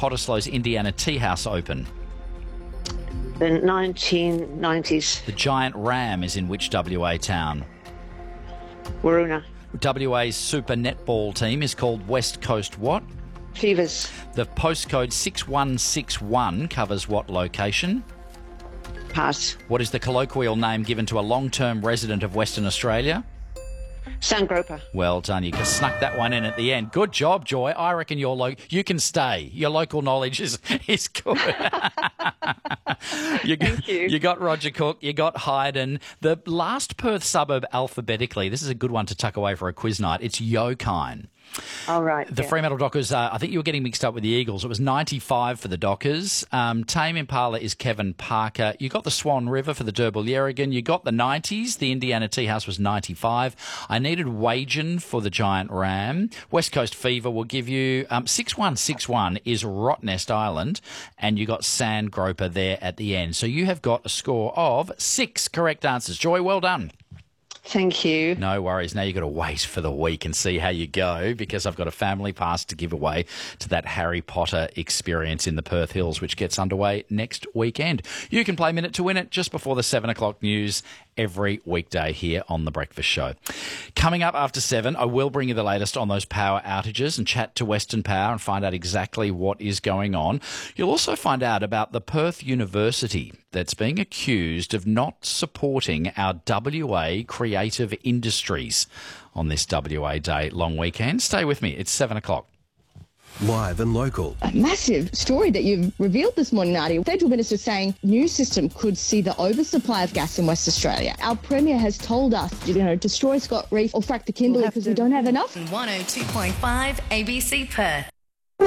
Cottesloe's Indiana Tea House open? The 1990s. The Giant Ram is in which WA town? Waroona. WA's Super Netball team is called West Coast what? Fevers. The postcode 6161 covers what location? Pass. What is the colloquial name given to a long-term resident of Western Australia? Sandgroper. Well done. You snuck that one in at the end. Good job, Joy. I reckon you can stay. Your local knowledge is good. Thank you. You got Roger Cook. You got Hayden. The last Perth suburb alphabetically, this is a good one to tuck away for a quiz night. It's Yokine. All right. The Fremantle Dockers, I think you were getting mixed up with the Eagles. It was 95 for the Dockers. Tame Impala is Kevin Parker. You got the Swan River for the Derbyl Yerrigan. You got the 90s. The Indiana Tea House was 95. I needed Wagen for the Giant Ram. West Coast Fever will give you 6161 is Rottnest Island, and you got Sandgroper there at the end. So you have got a score of 6 correct answers. Joy, well done. Thank you. No worries. Now you've got to wait for the week and see how you go, because I've got a family pass to give away to that Harry Potter experience in the Perth Hills, which gets underway next weekend. You can play Minute to Win It just before the 7 o'clock news every weekday here on The Breakfast Show. Coming up after 7, I will bring you the latest on those power outages and chat to Western Power and find out exactly what is going on. You'll also find out about the Perth University that's being accused of not supporting our WA creative industries on this WA Day long weekend. Stay with me. It's 7 o'clock. Live and local. A massive story that you've revealed this morning, Nadia. Federal Minister saying new system could see the oversupply of gas in West Australia. Our Premier has told us, destroy Scott Reef or frack the Kimberley because we don't have enough. 102.5 ABC Perth.